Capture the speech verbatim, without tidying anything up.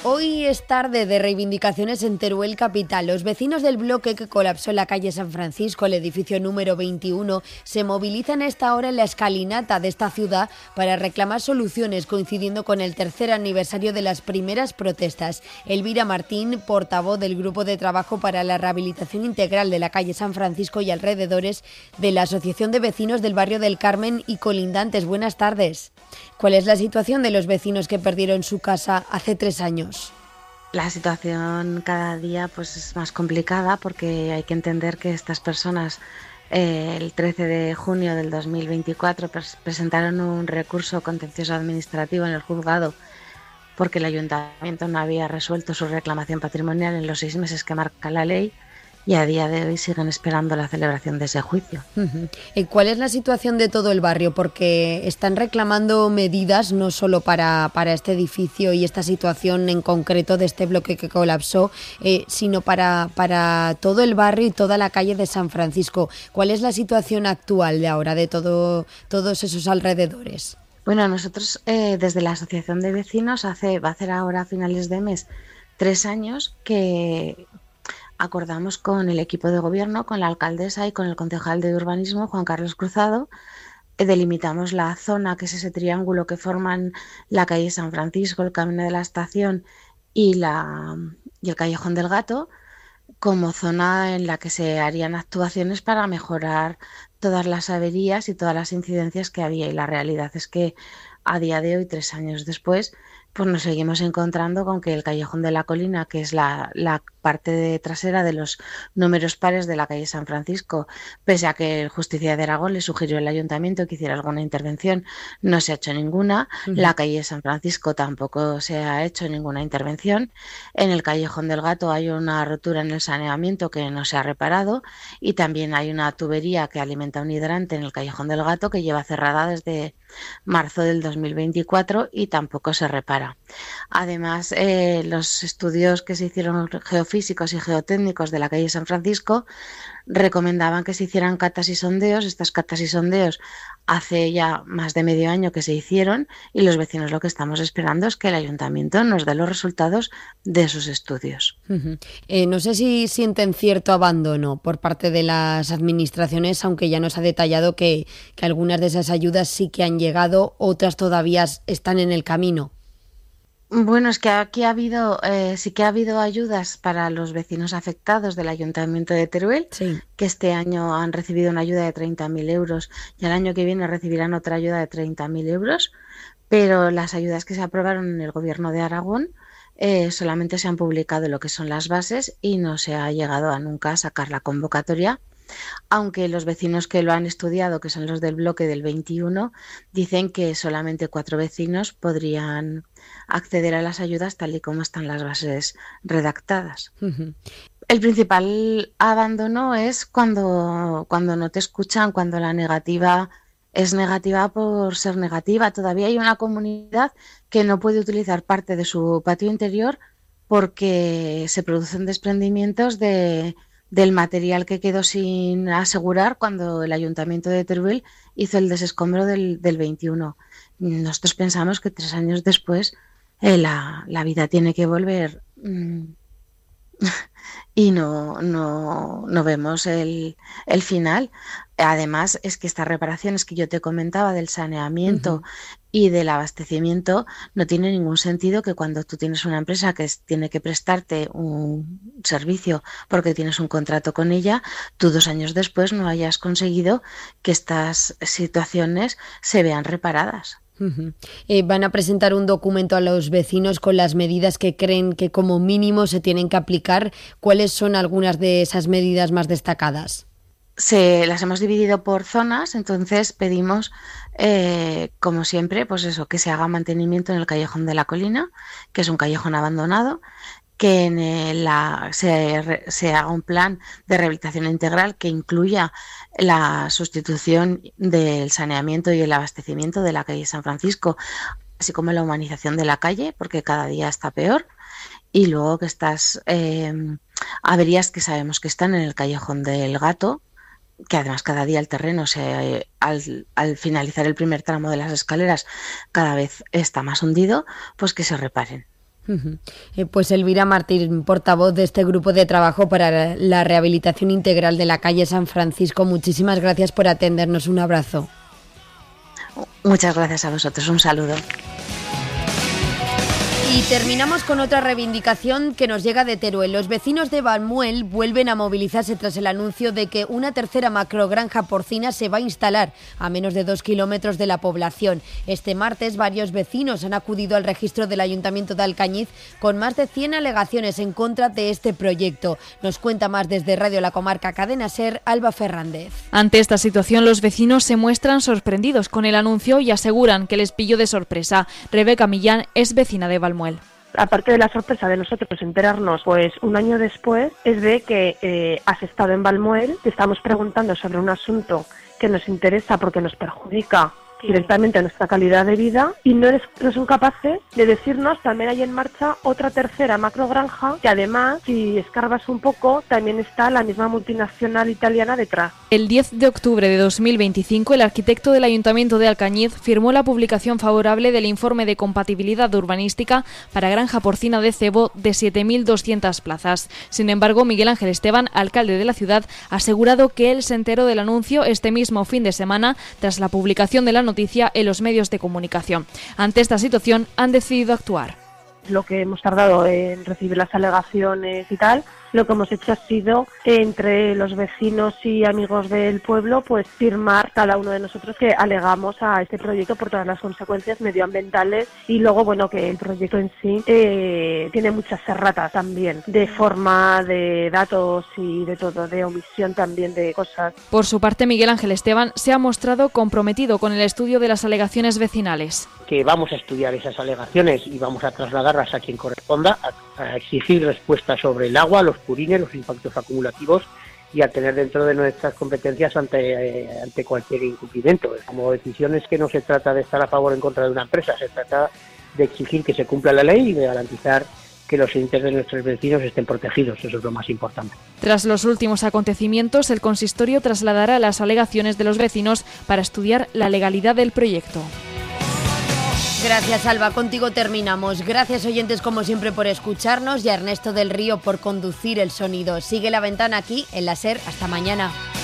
Hoy es tarde de reivindicaciones en Teruel capital. Los vecinos del bloque que colapsó en la calle San Francisco, el edificio número veintiuno, se movilizan a esta hora en la escalinata de esta ciudad para reclamar soluciones, coincidiendo con el tercer aniversario de las primeras protestas. Elvira Martín, portavoz del Grupo de Trabajo para la Rehabilitación Integral de la calle San Francisco y alrededores de la Asociación de Vecinos del Barrio del Carmen y colindantes. Buenas tardes. ¿Cuál es la situación de los vecinos que perdieron su casa hace tres años? La situación cada día pues es más complicada porque hay que entender que estas personas eh, el trece de junio del dos mil veinticuatro pres- presentaron un recurso contencioso administrativo en el juzgado porque el ayuntamiento no había resuelto su reclamación patrimonial en los seis meses que marca la ley, y a día de hoy siguen esperando la celebración de ese juicio. Uh-huh. ¿Y cuál es la situación de todo el barrio? Porque están reclamando medidas no solo para, para este edificio y esta situación en concreto de este bloque que colapsó, eh, sino para, para todo el barrio y toda la calle de San Francisco. ¿Cuál es la situación actual de ahora de todo, todos esos alrededores? Bueno, nosotros eh, desde la Asociación de Vecinos hace, va a hacer ahora a finales de mes tres años que acordamos con el equipo de gobierno, con la alcaldesa y con el concejal de urbanismo, Juan Carlos Cruzado, eh, delimitamos la zona, que es ese triángulo que forman la calle San Francisco, el Camino de la Estación y, la, y el Callejón del Gato, como zona en la que se harían actuaciones para mejorar todas las averías y todas las incidencias que había. Y la realidad es que a día de hoy, tres años después, pues nos seguimos encontrando con que el Callejón de la Colina, que es la, la parte de trasera de los números pares de la calle San Francisco, pese a que el Justicia de Aragón le sugirió al ayuntamiento que hiciera alguna intervención, no se ha hecho ninguna. Uh-huh. La calle San Francisco tampoco se ha hecho ninguna intervención. En el Callejón del Gato hay una rotura en el saneamiento que no se ha reparado, y también hay una tubería que alimenta un hidrante en el Callejón del Gato que lleva cerrada desde marzo del dos mil veinticuatro y tampoco se repara. Además, eh, los estudios que se hicieron geofísicos y geotécnicos de la calle San Francisco recomendaban que se hicieran catas y sondeos. Estas catas y sondeos hace ya más de medio año que se hicieron, y los vecinos lo que estamos esperando es que el ayuntamiento nos dé los resultados de esos estudios. Uh-huh. Eh, no sé si sienten cierto abandono por parte de las administraciones, aunque ya nos ha detallado que, que algunas de esas ayudas sí que han llegado, otras todavía están en el camino. Bueno, es que aquí ha habido, eh, sí que ha habido ayudas para los vecinos afectados del Ayuntamiento de Teruel, sí. que este año han recibido una ayuda de treinta mil euros y el año que viene recibirán otra ayuda de treinta mil euros, pero las ayudas que se aprobaron en el Gobierno de Aragón eh, solamente se han publicado lo que son las bases y no se ha llegado a nunca sacar la convocatoria, aunque los vecinos que lo han estudiado, que son los del bloque del veintiuno, dicen que solamente cuatro vecinos podrían acceder a las ayudas tal y como están las bases redactadas. Uh-huh. El principal abandono es cuando, cuando no te escuchan, cuando la negativa es negativa por ser negativa. Todavía hay una comunidad que no puede utilizar parte de su patio interior porque se producen desprendimientos de del material que quedó sin asegurar cuando el Ayuntamiento de Teruel hizo el desescombro del, del veintiuno. Nosotros pensamos que tres años después eh, la, la vida tiene que volver mmm, y no, no, no vemos el, el final. Además, es que estas reparaciones que yo te comentaba del saneamiento uh-huh. y del abastecimiento no tiene ningún sentido que cuando tú tienes una empresa que es, tiene que prestarte un servicio porque tienes un contrato con ella, tú dos años después no hayas conseguido que estas situaciones se vean reparadas. Uh-huh. Eh, van a presentar un documento a los vecinos con las medidas que creen que como mínimo se tienen que aplicar. ¿Cuáles son algunas de esas medidas más destacadas? Se las hemos dividido por zonas, entonces pedimos, eh, como siempre, pues eso, que se haga mantenimiento en el Callejón de la Colina, que es un callejón abandonado, que en el, la, se, se haga un plan de rehabilitación integral que incluya la sustitución del saneamiento y el abastecimiento de la calle San Francisco, así como la humanización de la calle, porque cada día está peor, y luego que estas eh, averías que sabemos que están en el Callejón del Gato, que además cada día el terreno, se, al, al finalizar el primer tramo de las escaleras, cada vez está más hundido, pues que se reparen. Pues Elvira Martín, portavoz de este grupo de trabajo para la rehabilitación integral de la calle San Francisco, muchísimas gracias por atendernos. Un abrazo. Muchas gracias a vosotros. Un saludo. Y terminamos con otra reivindicación que nos llega de Teruel. Los vecinos de Valmuel vuelven a movilizarse tras el anuncio de que una tercera macrogranja porcina se va a instalar a menos de dos kilómetros de la población. Este martes varios vecinos han acudido al registro del Ayuntamiento de Alcañiz con más de cien alegaciones en contra de este proyecto. Nos cuenta más desde Radio La Comarca Cadena Ser, Alba Fernández. Ante esta situación, los vecinos se muestran sorprendidos con el anuncio y aseguran que les pilló de sorpresa. Rebeca Millán es vecina de Valmuel. Aparte de la sorpresa de nosotros enterarnos pues un año después, es de que eh, has estado en Valmuel, te estamos preguntando sobre un asunto que nos interesa porque nos perjudica directamente a nuestra calidad de vida y no, eres, no son capaces de decirnos también hay en marcha otra tercera macrogranja que además, si escarbas un poco, también está la misma multinacional italiana detrás. El diez de octubre de dos mil veinticinco, el arquitecto del Ayuntamiento de Alcañiz firmó la publicación favorable del informe de compatibilidad urbanística para granja porcina de cebo de siete mil doscientas plazas. Sin embargo, Miguel Ángel Esteban, alcalde de la ciudad, ha asegurado que él se enteró del anuncio este mismo fin de semana tras la publicación de la noticia en los medios de comunicación. Ante esta situación han decidido actuar. Lo que hemos tardado en recibir las alegaciones y tal, lo que hemos hecho ha sido, entre los vecinos y amigos del pueblo, pues firmar cada uno de nosotros que alegamos a este proyecto por todas las consecuencias medioambientales y luego, bueno, que el proyecto en sí eh, tiene muchas erratas también, de forma, de datos y de todo, de omisión también de cosas. Por su parte, Miguel Ángel Esteban se ha mostrado comprometido con el estudio de las alegaciones vecinales. Que vamos a estudiar esas alegaciones y vamos a trasladarlas a quien corresponda, a, a exigir respuestas sobre el agua, los purines, los impactos acumulativos y a tener dentro de nuestras competencias ante, eh, ante cualquier incumplimiento. Como decisiones que no se trata de estar a favor o en contra de una empresa, se trata de exigir que se cumpla la ley y de garantizar que los intereses de nuestros vecinos estén protegidos, eso es lo más importante. Tras los últimos acontecimientos, el consistorio trasladará las alegaciones de los vecinos para estudiar la legalidad del proyecto. Gracias, Alba. Contigo terminamos. Gracias, oyentes, como siempre, por escucharnos y a Ernesto del Río por conducir el sonido. Sigue La Ventana aquí en la SER. Hasta mañana.